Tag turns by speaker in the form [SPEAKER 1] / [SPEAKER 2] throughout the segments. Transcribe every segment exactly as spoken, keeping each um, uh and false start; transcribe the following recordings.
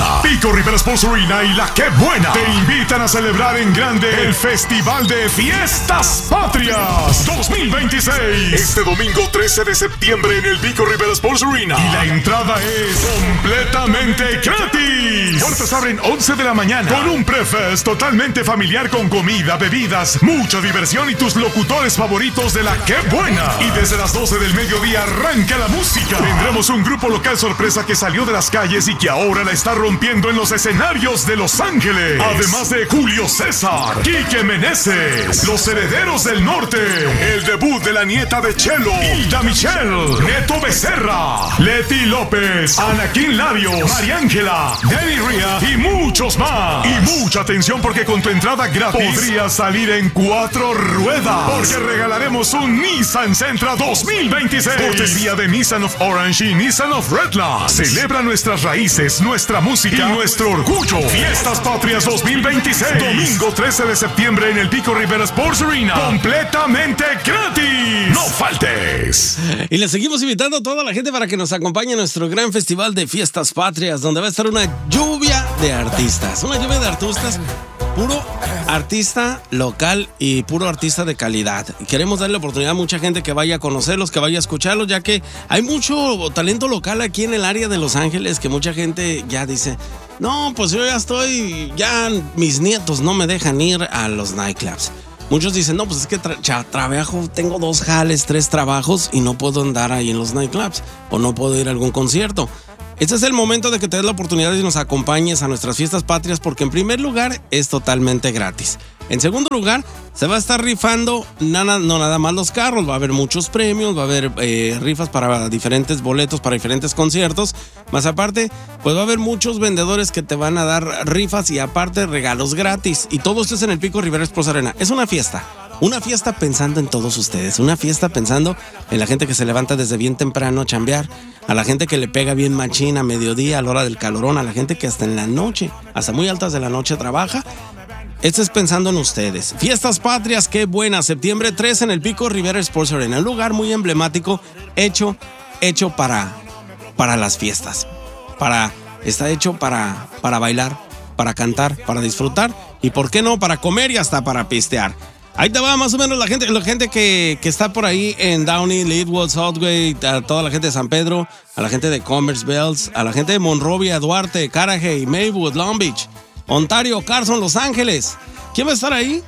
[SPEAKER 1] Buena. Pico Rivera Sports Arena y La Qué Buena te invitan a celebrar en grande el Festival de Fiestas Patrias dos mil veintiséis. Este domingo trece de septiembre en el Pico Rivera Sports Arena. Y la entrada es completamente gratis. Puertas abren once de la mañana con un prefest totalmente familiar con comida, bebidas, mucha diversión y tus locutores favoritos de La Qué Buena. Y desde las doce del mediodía arranca la música. Tendremos un grupo local sorpresa que salió de las calles y que ahora la está rompiendo en los escenarios de Los Ángeles. Además de Julio César, Quique Meneses, Los Herederos del Norte, el debut de la nieta de Chelo, Hilda Michelle, Neto Becerra, Leti López, Anaquín Larios, María Ángela, Danny Ria y muchos más. Y mucha atención porque con tu entrada gratis podrías salir en cuatro ruedas, porque regalaremos un Nissan Sentra dos mil veintiséis. Cortesía de Nissan of Orange y Nissan of Redlands. Celebra nuestras raíces, nuestra música y nuestro orgullo. Fiestas Patrias dos mil veintiséis. Domingo trece de septiembre en el Pico Rivera Sports Arena. Completamente gratis. No faltes.
[SPEAKER 2] Y le seguimos invitando a toda la gente para que nos acompañe en nuestro gran festival de Fiestas Patrias, donde va a estar una lluvia de artistas. Una lluvia de artistas. Puro artista local y puro artista de calidad. Queremos darle oportunidad a mucha gente que vaya a conocerlos, que vaya a escucharlos, ya que hay mucho talento local aquí en el área de Los Ángeles, que mucha gente ya dice, no, pues yo ya estoy, ya mis nietos no me dejan ir a los nightclubs. Muchos dicen, no, pues es que tra- tra- trabajo, tengo dos jales, tres trabajos y no puedo andar ahí en los nightclubs o no puedo ir a algún concierto. Este es el momento de que te des la oportunidad de que nos acompañes a nuestras fiestas patrias, porque en primer lugar es totalmente gratis. En segundo lugar, se va a estar rifando nada, no nada más los carros, va a haber muchos premios, va a haber eh, rifas para diferentes boletos, para diferentes conciertos. Más aparte, pues va a haber muchos vendedores que te van a dar rifas y aparte regalos gratis. Y todo esto es en el Pico Rivera Sports Arena. Es una fiesta. Una fiesta pensando en todos ustedes, una fiesta pensando en la gente que se levanta desde bien temprano a chambear, a la gente que le pega bien machín a mediodía, a la hora del calorón, a la gente que hasta en la noche, hasta muy altas de la noche trabaja. Esto es pensando en ustedes. Fiestas Patrias, qué buena. Septiembre trece en el Pico Rivera Sports Arena, un lugar muy emblemático, hecho, hecho para, para las fiestas. Para, está hecho para, para bailar, para cantar, para disfrutar y, ¿por qué no?, para comer y hasta para pistear. Ahí te va más o menos la gente, la gente que, que está por ahí en Downey, Leadwood, Southgate, a toda la gente de San Pedro, a la gente de Commerce Bells, a la gente de Monrovia, Duarte, Carajay, Maywood, Long Beach, Ontario, Carson, Los Ángeles. ¿Quién va a estar ahí?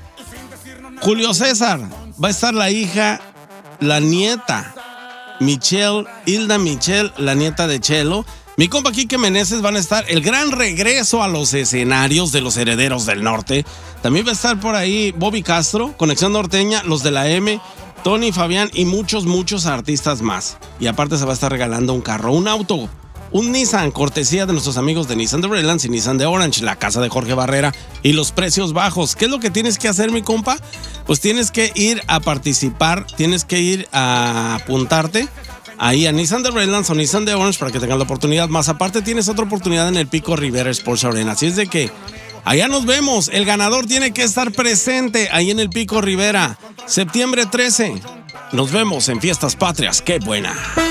[SPEAKER 2] Julio César. Va a estar la hija, la nieta, Michelle, Hilda Michelle, la nieta de Chelo. Mi compa Quique Meneses van a estar, el gran regreso a los escenarios de Los Herederos del Norte. También va a estar por ahí Bobby Castro, Conexión Norteña, los de la M, Tony Fabián y muchos, muchos artistas más. Y aparte se va a estar regalando un carro, un auto, un Nissan, cortesía de nuestros amigos de Nissan de Redlands y Nissan de Orange, la casa de Jorge Barrera y los precios bajos. ¿Qué es lo que tienes que hacer, mi compa? Pues tienes que ir a participar, tienes que ir a apuntarte ahí a Nissan de Redlands o Nissan de Orange para que tengas la oportunidad. Más aparte tienes otra oportunidad en el Pico Rivera Sports Arena. Así es de que allá nos vemos. El ganador tiene que estar presente ahí en el Pico Rivera. Septiembre trece. Nos vemos en Fiestas Patrias. ¡Qué buena!